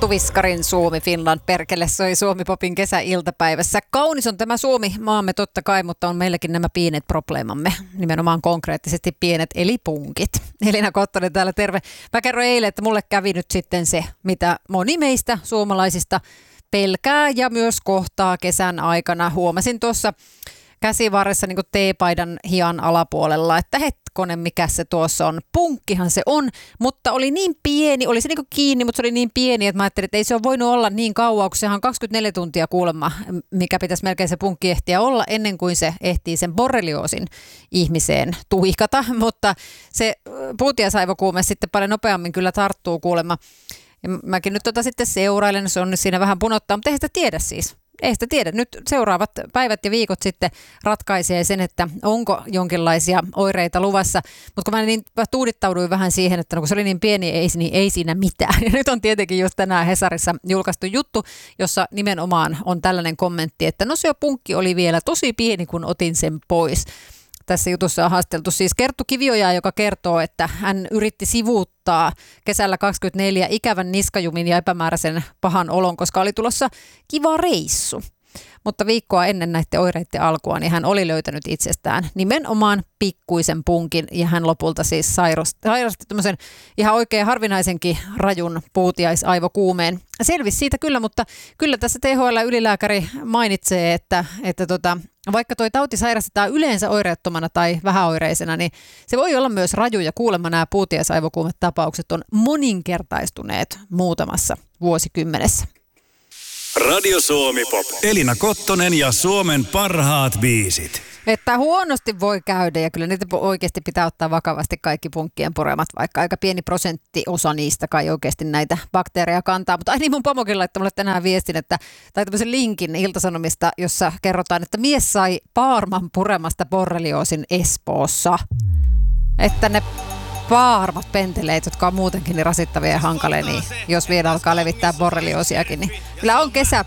Minttu Viskarin Suomi Finland perkele soi Suomi Popin kesäiltapäivässä. Kaunis on tämä Suomi maamme totta kai, mutta on meilläkin nämä pienet probleemamme. Nimenomaan konkreettisesti pienet eli punkit. Elina Kottonen täällä, terve. Mä kerroin eilen, että mulle kävi nyt sitten se, mitä moni meistä suomalaisista pelkää ja myös kohtaa kesän aikana. Huomasin tuossa käsivarressa niin kuin teepaidan hian alapuolella, että hetkonen, mikä se tuossa on. Punkkihan se on, mutta oli niin pieni, oli se niin kuin kiinni, mutta se oli niin pieni, että mä ajattelin, että ei se ole voinut olla niin kauan, kun sehän on 24 tuntia kuulemma, mikä pitäisi melkein se punkki ehtiä olla ennen kuin se ehtii sen borrelioosin ihmiseen tuikata, mutta se puutiaisaivokuume sitten paljon nopeammin kyllä tarttuu kuulemma. Ja mäkin nyt sitten seurailen, se on nyt siinä vähän punottaa, mutta eihän sitä tiedä siis. Ei sitä tiedä. Nyt seuraavat päivät ja viikot sitten ratkaisee sen, että onko jonkinlaisia oireita luvassa. Mutta kun mä tuudittauduin vähän siihen, että kun se oli niin pieni, niin ei siinä mitään. Ja nyt on tietenkin just tänään Hesarissa julkaistu juttu, jossa nimenomaan on tällainen kommentti, että no se punkki oli vielä tosi pieni, kun otin sen pois. Tässä jutussa on haasteltu siis Kerttu Kivioja, joka kertoo, että hän yritti sivuuttaa kesällä 24 ikävän niskajumin ja epämääräisen pahan olon, koska oli tulossa kiva reissu. Mutta viikkoa ennen näiden oireiden alkua, niin hän oli löytänyt itsestään nimenomaan pikkuisen punkin ja hän lopulta siis sairasti tämmöisen ihan oikein harvinaisenkin rajun puutiaisaivokuumeen. Selvisi siitä kyllä, mutta kyllä tässä THL-ylilääkäri mainitsee, että vaikka toi tauti sairastetaan yleensä oireettomana tai vähäoireisena, niin se voi olla myös raju ja kuulemma nämä puutiaisaivokuumetapaukset on moninkertaistuneet muutamassa vuosikymmenessä. Radio Suomi Pop. Elina Kottonen ja Suomen parhaat biisit. Että huonosti voi käydä ja kyllä niitä oikeasti pitää ottaa vakavasti kaikki punkkien puremat, vaikka aika pieni prosenttiosa niistä kai oikeasti näitä bakteereja kantaa. Mutta niin mun pomokin laittoi mulle tänään viestin, tai tämmöisen linkin Ilta-Sanomista, jossa kerrotaan, että mies sai paarman puremasta borrelioosin Espoossa. Että ne paarmat penteleet, jotka on muutenkin niin rasittavia ja hankalia, niin jos vielä alkaa levittää borrelioosiakin, niin kyllä on kesä